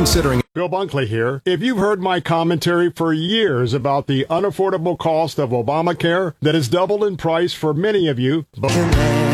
considering... Bill Bunkley here. If you've heard my commentary for years about the unaffordable cost of Obamacare that has doubled in price for many of you...